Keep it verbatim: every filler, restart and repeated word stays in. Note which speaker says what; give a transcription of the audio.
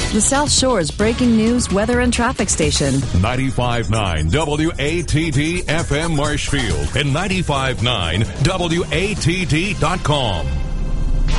Speaker 1: the South Shore's breaking news, weather, and traffic station.
Speaker 2: ninety-five point nine W A T D F M Marshfield and ninety-five point nine W A T D dot com.